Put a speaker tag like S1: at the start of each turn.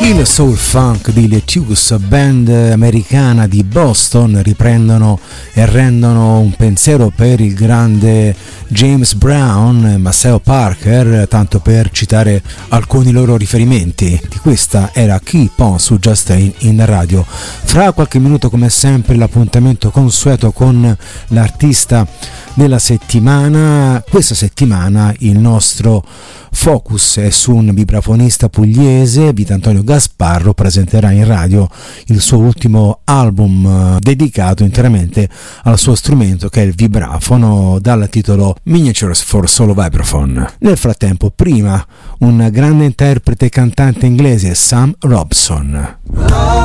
S1: Il soul funk di Lettuce, band americana di Boston, riprendono e rendono un pensiero per il grande James Brown, Maceo Parker, tanto per citare alcuni loro riferimenti. Di questa era Keep On su Just in radio. Fra qualche minuto, come sempre, l'appuntamento consueto con l'artista della settimana. Questa settimana il nostro focus è su un vibrafonista pugliese. Vitantonio Gasparro presenterà in radio il suo ultimo album dedicato interamente al suo strumento, che è il vibrafono, dal titolo Miniatures for Solo Vibraphone. Nel frattempo, prima un grande interprete e cantante inglese, Sam Robson.